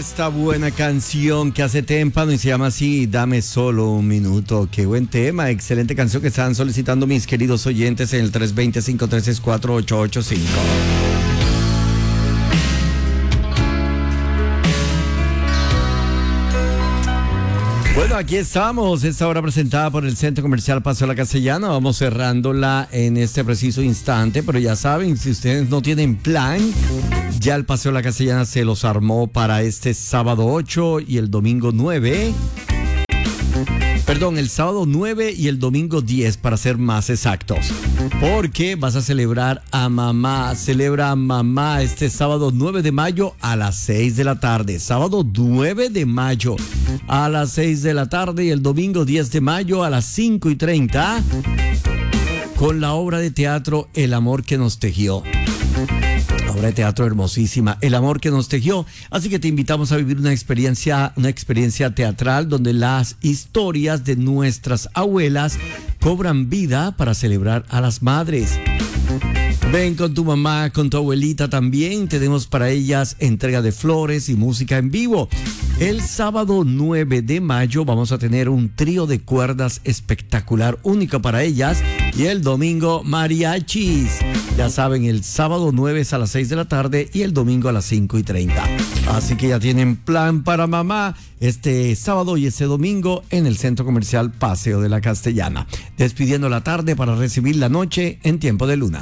esta buena canción que hace témpano y se llama así, Dame Solo un Minuto. Qué buen tema, excelente canción que están solicitando mis queridos oyentes en el 320-536-4885. Bueno, aquí estamos, esta hora presentada por el Centro Comercial Paseo La Castellana. Vamos cerrándola en este preciso instante, pero ya saben, si ustedes no tienen plan, ya el Paseo La Castellana se los armó para este sábado 8 y el domingo 9. Perdón, el sábado 9 y el domingo 10 para ser más exactos. Porque vas a celebrar a mamá. Celebra a mamá este sábado 9 de mayo a las 6 de la tarde. Sábado 9 de mayo a las 6 de la tarde y el domingo 10 de mayo a las 5:30 con la obra de teatro El amor que nos tejió. Obra de teatro hermosísima, El amor que nos tejió. Así que te invitamos a vivir una experiencia teatral donde las historias de nuestras abuelas cobran vida para celebrar a las madres. Ven con tu mamá, con tu abuelita también. Tenemos para ellas entrega de flores y música en vivo. El sábado 9 de mayo vamos a tener un trío de cuerdas espectacular, único para ellas. Y el domingo, mariachis. Ya saben, el sábado 9 es a las 6 de la tarde y el domingo a las 5:30. Así que ya tienen plan para mamá este sábado y este domingo en el Centro Comercial Paseo de la Castellana. Despidiendo la tarde para recibir la noche en Tiempo de Luna.